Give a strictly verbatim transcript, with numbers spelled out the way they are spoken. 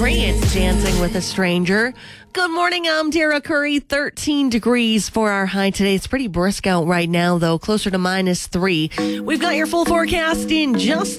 three. It's Dancing with a Stranger. Good morning, I'm Tara Curry. thirteen degrees for our high today. It's pretty brisk out right now, though, closer to minus three. We've got your full forecast in just